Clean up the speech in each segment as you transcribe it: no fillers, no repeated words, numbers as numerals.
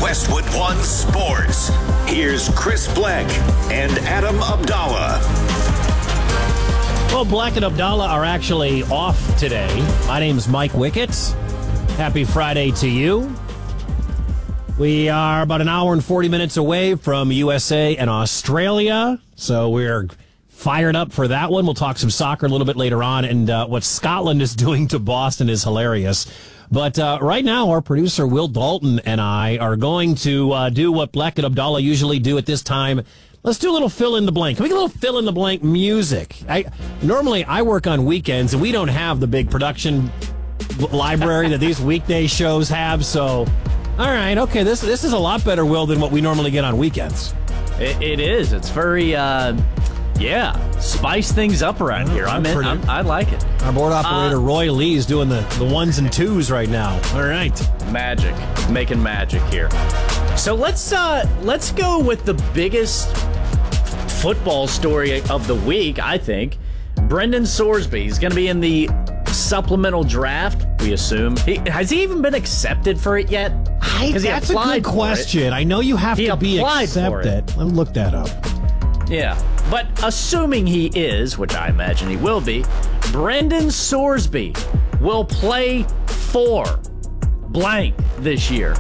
Westwood One Sports. Here's Chris Black and Adam Abdallah. Well, Black and Abdallah are actually off today. My name's Mike Wickett. Happy Friday to you. We are about an hour and 40 minutes away from USA and Australia, so we're fired up for that one. We'll talk some soccer a little bit later on, and what Scotland is doing to Boston is hilarious. But right now, our producer Will Dalton and I are going to do what Black and Abdallah usually do at this time. Let's do a little fill-in-the-blank. Can we get a little fill-in-the-blank music? Normally, I work on weekends, and we don't have the big production library that these weekday shows have. So, all right, okay, this is a lot better, Will, than what we normally get on weekends. It is. It's very, spice things up around here. I like it. Our board operator, Roy Lee, is doing the ones and twos right now. All right. Magic. Making magic here. So let's go with the biggest football story of the week, I think. Brendan Sorsby is going to be in the supplemental draft, we assume. Has he even been accepted for it yet? That's a good question. I know you have to be accepted. Let me look that up. Yeah, but assuming he is, which I imagine he will be, Brendan Sorsby will play for blank this year.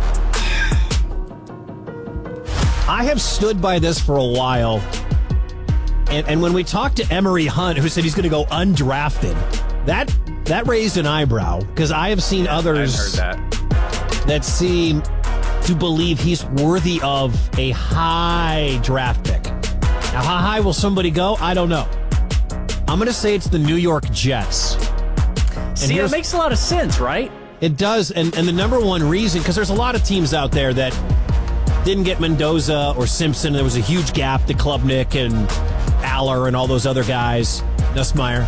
I have stood by this for a while, and when we talked to Emery Hunt, who said he's going to go undrafted, that raised an eyebrow, because I have seen others that seem to believe he's worthy of a high draft pick. Now, how high will somebody go? I don't know. I'm going to say it's the New York Jets. See, that makes a lot of sense, right? It does, and the number one reason, because there's a lot of teams out there that didn't get Mendoza or Simpson. There was a huge gap to Klubnik and Aller and all those other guys, Nussmeier.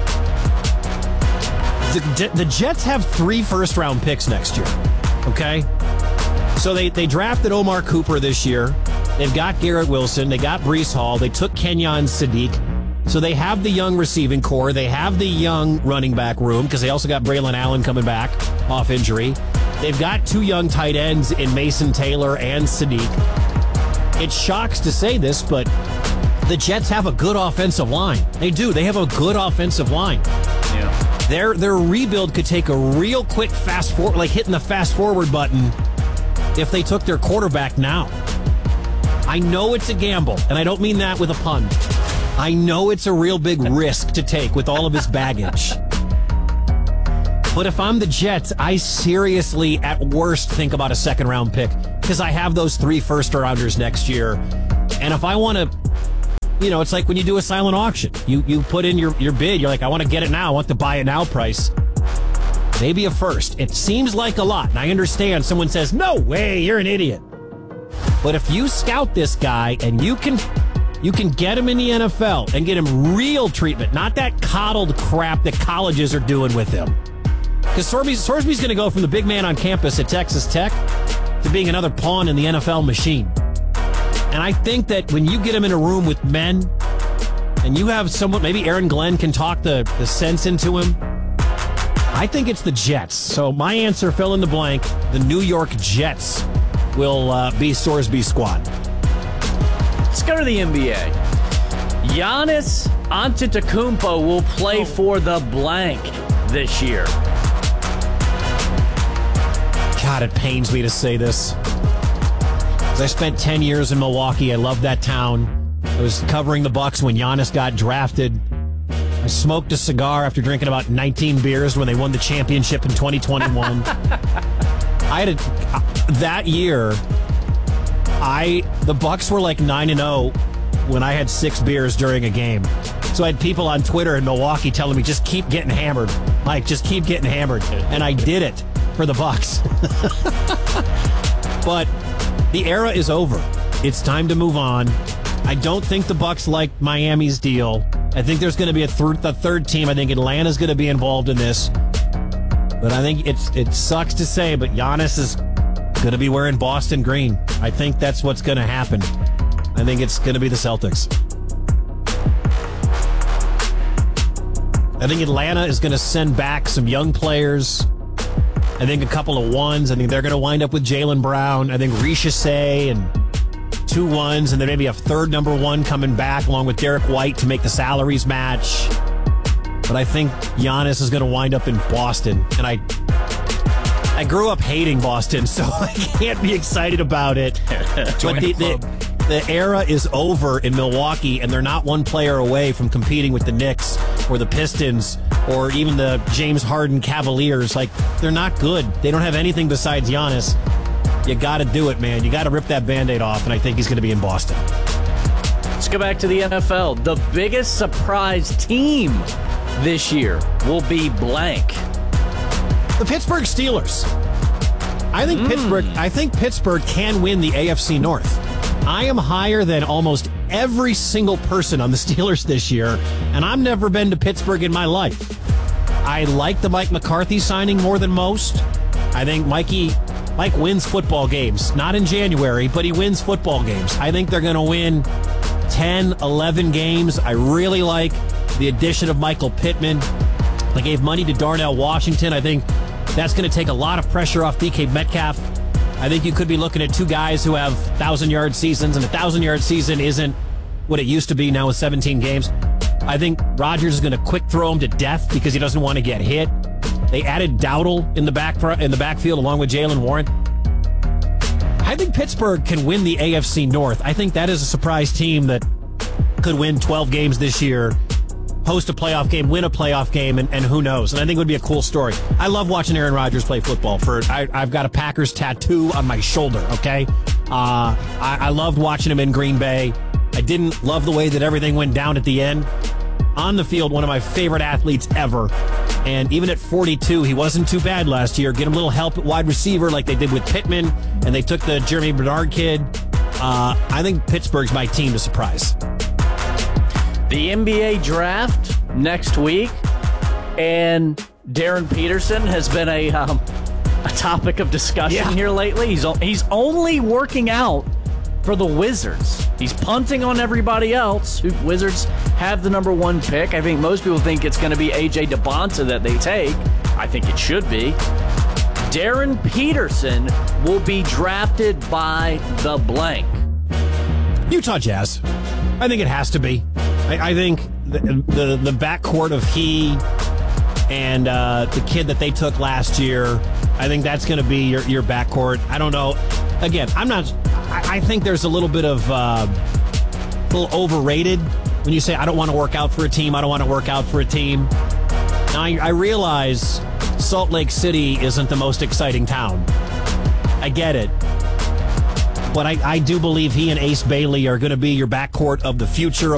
The Jets have 3 first-round picks next year, okay? So they drafted Omar Cooper this year. They've got Garrett Wilson. They got Breece Hall. They took Kenyon Sadiq. So they have the young receiving core. They have the young running back room because they also got Braylon Allen coming back off injury. They've got 2 young tight ends in Mason Taylor and Sadiq. It shocks to say this, but the Jets have a good offensive line. They do. They have a good offensive line. Yeah. Their rebuild could take a real quick fast forward, like hitting the fast forward button, if they took their quarterback now. I know it's a gamble, and I don't mean that with a pun. I know it's a real big risk to take with all of his baggage. But if I'm the Jets, I seriously, at worst, think about a second-round pick because I have those 3 first-rounders next year. And if I want to, it's like when you do a silent auction. You put in your bid. You're like, I want to get it now. I want the buy it now price. Maybe a first. It seems like a lot. And I understand someone says, no way, you're an idiot. But if you scout this guy and you can get him in the NFL and get him real treatment, not that coddled crap that colleges are doing with him. Because Sorsby's going to go from the big man on campus at Texas Tech to being another pawn in the NFL machine. And I think that when you get him in a room with men and you have someone, maybe Aaron Glenn can talk the sense into him, I think it's the Jets. So my answer, fill in the blank, the New York Jets will be Sorsby's squad. Let's go to the NBA. Giannis Antetokounmpo will play for the blank this year. God, it pains me to say this. I spent 10 years in Milwaukee. I love that town. I was covering the Bucks when Giannis got drafted. I smoked a cigar after drinking about 19 beers when they won the championship in 2021. That year, the Bucks were like 9-0 when I had 6 beers during a game. So I had people on Twitter in Milwaukee telling me, just keep getting hammered. Like, just keep getting hammered. And I did it for the Bucks. But the era is over. It's time to move on. I don't think the Bucks like Miami's deal. I think there's going to be a third team. I think Atlanta's going to be involved in this. But I think it sucks to say, but Giannis is going to be wearing Boston green. I think that's what's going to happen. I think it's going to be the Celtics. I think Atlanta is going to send back some young players, I think a couple of ones. I think they're going to wind up with Jaylen Brown. I think Richesay and 2 ones, and then maybe a third number 1 coming back along with Derek White to make the salaries match. But I think Giannis is going to wind up in Boston, and I grew up hating Boston, so I can't be excited about it. But the era is over in Milwaukee, and they're not one player away from competing with the Knicks or the Pistons or even the James Harden Cavaliers. Like, they're not good. They don't have anything besides Giannis. You got to do it, man. You got to rip that Band-Aid off, and I think he's going to be in Boston. Let's go back to the NFL. The biggest surprise team this year will be blank. The Pittsburgh Steelers. I think Pittsburgh can win the AFC North. I am higher than almost every single person on the Steelers this year, and I've never been to Pittsburgh in my life. I like the Mike McCarthy signing more than most. I think Mike wins football games. Not in January, but he wins football games. I think they're going to win 10, 11 games. I really like the addition of Michael Pittman. They gave money to Darnell Washington. I think that's going to take a lot of pressure off DK Metcalf. I think you could be looking at 2 guys who have 1,000-yard seasons, and a 1,000-yard season isn't what it used to be now with 17 games. I think Rodgers is going to quick throw him to death because he doesn't want to get hit. They added Dowdle in the backfield along with Jaylen Warren. I think Pittsburgh can win the AFC North. I think that is a surprise team that could win 12 games this year, host a playoff game, win a playoff game, and who knows. And I think it would be a cool story. I love watching Aaron Rodgers play football. I've got a Packers tattoo on my shoulder, okay? I loved watching him in Green Bay. I didn't love the way that everything went down at the end. On the field, one of my favorite athletes ever. And even at 42, he wasn't too bad last year. Get him a little help at wide receiver like they did with Pittman, and they took the Jeremy Bernard kid. I think Pittsburgh's my team to surprise. The NBA draft next week, and Darren Peterson has been a topic of discussion here lately. He's only working out for the Wizards. He's punting on everybody else. Wizards have the number 1 pick. I think most people think it's going to be A.J. DeBonta that they take. I think it should be. Darren Peterson will be drafted by the blank. Utah Jazz. I think it has to be. I think the backcourt of he and the kid that they took last year, I think that's going to be your backcourt. I don't know. Again, I think there's a little bit of little overrated when you say, I don't want to work out for a team. I don't want to work out for a team. Now, I realize Salt Lake City isn't the most exciting town. I get it. But I do believe he and Ace Bailey are going to be your backcourt of the future.